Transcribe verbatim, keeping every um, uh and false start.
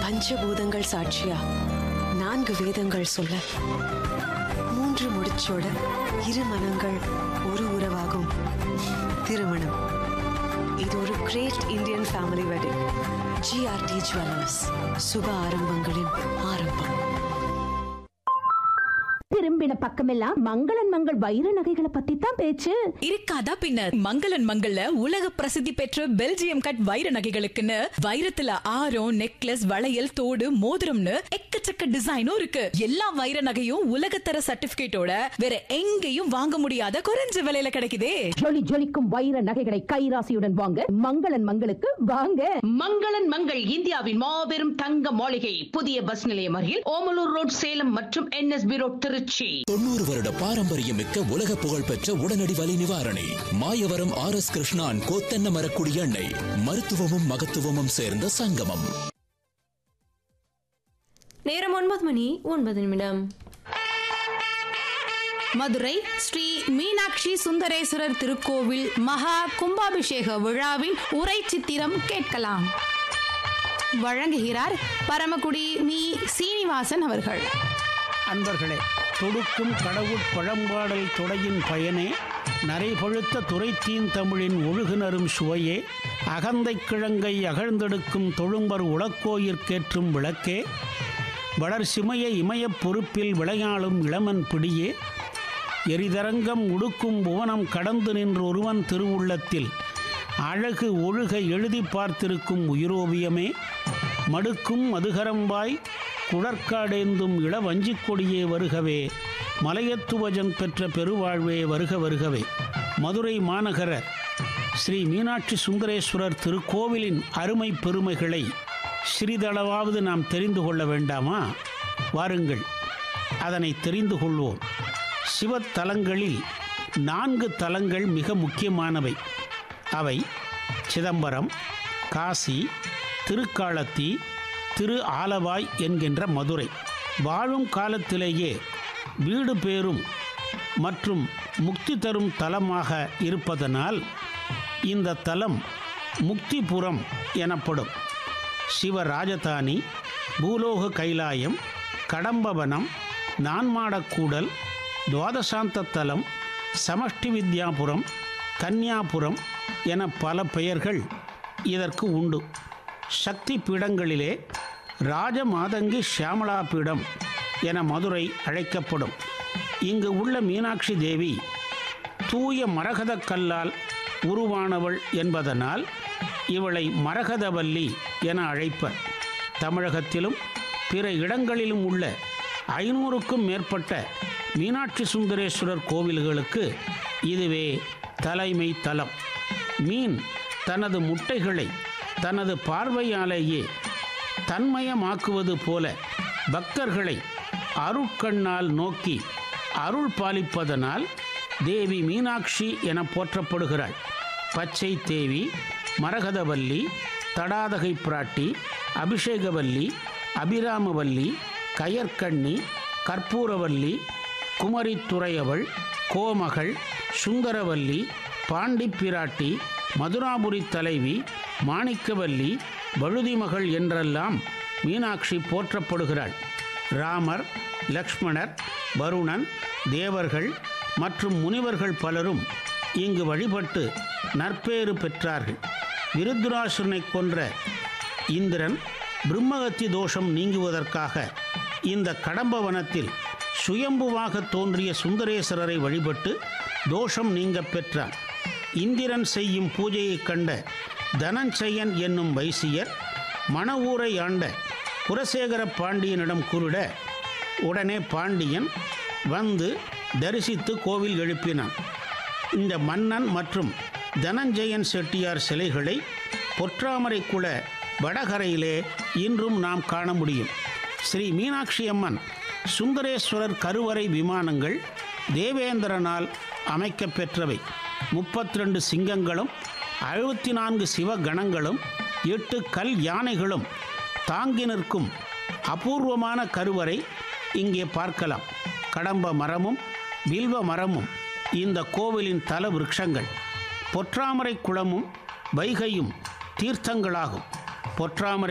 பஞ்சபூதங்கள் சாட்சியா நான்கு வேதங்கள் சொல்ல மூன்று முடிச்சோட இரு மனங்கள் ஒரு உறவாகும் திருமணம். இது ஒரு great Indian family wedding. GRT jewellers, சுப ஆரம்பங்களின் ஆரம்பம். திரும்பின பக்கமெல்லாம் மங்களன் மங்கள் வைர நகைகளை பத்தி தான் பேச்சு. இருக்காதா பின்ன? மங்களன் மங்கள்ல உலக பிரசித்தி பெற்ற பெல்ஜியம் கட் வைர நகைகளுக்குன்னு வைரத்துல ஆரம், நெக்லஸ், வளையல், தோடு, மோதிரம்னு எக்கச்சக்க டிசைனும் இருக்கு. எல்லா வைர நகையும் உலகத்தர சர்டிபிகேட்டோட வேற எங்கேயும் வாங்க முடியாத குறைஞ்ச விலையில கிடைக்குதே. ஜொலி ஜொலிக்கும் வைர நகைகளை கைராசியுடன் வாங்க மங்களன் மங்களுக்கு வாங்க. மங்களன் மங்கள் இந்தியாவின் மாபெரும் தங்க மாளிகை, புதிய பஸ் நிலையம் அருகில் ஓமலூர் ரோட், சேலம் மற்றும் என்எஸ்பி ரோட், திருச்சி. தொண்ணூறு வருட பாரம்பரியம் மிக்க உலக புகழ் பெற்ற உடனடி வலி நிவாரணி மாயவரம் ஆர் எஸ் கிருஷ்ணான் கோத்தென்ன மரக்குடி எண்ணெய். மருத்துவமும் மகத்துவமும் சேர்ந்த சங்கமம். நேரம் ஒன்பது மணி ஒன்பது நிமிடம். மதுரை ஸ்ரீ மீனாட்சி சுந்தரேஸ்வரர் திருக்கோவில் மகா கும்பாபிஷேக விழாவின் உரை சித்திரம் கேட்கலாம். வழங்குகிறார் பரமக்குடி மீ சீனிவாசன் அவர்கள். அன்பர்களே, தொடுக்கும் கடவுட் பழம்பாடல் தொடையின் பயனே, நரைபழுத்த துரைத்தீன் தமிழின் ஒழுகுனரும் சுவையே, அகந்தை கிழங்கை அகழ்ந்தெடுக்கும் தொழும்பர் உளக்கோயிற்கேற்றும் விளக்கே, வளர் சிமைய இமயப் பொறுப்பில் விளையாளும் இளமன் பிடியே, எரிதரங்கம் உடுக்கும் புவனம் கடந்து நின்று ஒருவன் திருவுள்ளத்தில் அழகு ஒழுக எழுதி பார்த்திருக்கும் உயிரோவியமே, மடுக்கும் மதுகரம்பாய் குடற்காடேந்தும் இள வஞ்சிக் கொடியே வருகவே, மலையத்துவஜன் பெற்ற பெருவாழ்வே வருக வருகவே. மதுரை மாநகர ஸ்ரீ மீனாட்சி சுந்தரேஸ்வரர் திருக்கோவிலின் அருமை பெருமைகளை சிறிதளவாவது நாம் தெரிந்து கொள்ள வேண்டாமா? வாருங்கள், அதனை தெரிந்து கொள்வோம். சிவத்தலங்களில் நான்கு தலங்கள் மிக முக்கியமானவை. அவை சிதம்பரம், காசி, திருக்காலத்தி, திரு ஆலவாய் என்கின்ற மதுரை. வாழும் காலத்திலேயே வீடு பேரும் மற்றும் முக்தி தரும் தலமாக இருப்பதனால் இந்த தலம் முக்திபுரம் எனப்படும். சிவராஜதானி, பூலோக கைலாயம், கடம்பவனம், நான்மாடக்கூடல், துவாதசாந்த தலம், சமஷ்டி வித்யாபுரம், கன்னியாபுரம் என பல பெயர்கள் இதற்கு உண்டு. சக்தி பீடங்களிலே ராஜமாதங்கி ஷியாமலா பீடம் என மதுரை அழைக்கப்படும். இங்கு உள்ள மீனாட்சி தேவி தூய மரகத கல்லால் உருவானவள் என்பதனால் இவளை மரகதவல்லி என அழைப்பர். தமிழகத்திலும் பிற இடங்களிலும் உள்ள ஐநூறுக்கும் மேற்பட்ட மீனாட்சி சுந்தரேஸ்வரர் கோவில்களுக்கு இதுவே தலைமை தலம். மீன் தனது முட்டைகளை தனது பார்வையாலேயே தன்மயமாக்குவது போல பக்தர்களை அருட்கண்ணால் நோக்கி அருள் பாலிப்பதனால் தேவி மீனாட்சி என போற்றப்படுகிறாள். பச்சை தேவி, மரகதவல்லி, தடாதகை பிராட்டி, அபிஷேகவல்லி, அபிராமவல்லி, கயற்கண்ணி, கற்பூரவல்லி, குமரித்துறையவள், கோமகள், சுந்தரவல்லி, பாண்டி பிராட்டி, மதுராபுரி தலைவி, மாணிக்கவல்லி, வழுதிமகள் என்றெல்லாம் மீனாட்சி போற்றப்படுகிறாள். ராமர், லக்ஷ்மணர், வருணன், தேவர்கள் மற்றும் முனிவர்கள் பலரும் இங்கு வழிபட்டு நற்பேறு பெற்றார்கள். விருத்துராசுரனை கொன்ற இந்திரன் பிரம்மகத்தி தோஷம் நீங்குவதற்காக இந்த கடம்பவனத்தில் சுயம்புவாக தோன்றிய சுந்தரேஸ்வரரை வழிபட்டு தோஷம் நீங்க பெற்றான். இந்திரன் செய்யும் பூஜையை கண்ட தனஞ்சயன் என்னும் வைசியர் மண ஊரை ஆண்ட குலசேகர பாண்டியனிடம் கூறிட உடனே பாண்டியன் வந்து தரிசித்து கோவில் எழுப்பினான். இந்த மன்னன் மற்றும் தனஞ்சயன் செட்டியார் சிலைகளை பொற்றாமரை குல வடகரையிலே இன்றும் நாம் காண முடியும். ஸ்ரீ மீனாட்சி அம்மன் சுந்தரேஸ்வரர் கருவறை விமானங்கள் தேவேந்திரனால் அமைக்க பெற்றவை. முப்பத்தி ரெண்டு சிங்கங்களும் அறுபத்தி நான்கு சிவகணங்களும் எட்டு கல் யானைகளும் தாங்கி நிற்கும் அபூர்வமான கருவறை இங்கே பார்க்கலாம். கடம்ப மரமும் வில்வ மரமும் இந்த கோவிலின் தல விருட்சங்கள். பொற்றாமரை குளமும் வைகையும் தீர்த்தங்களாகும். பொற்றாமரை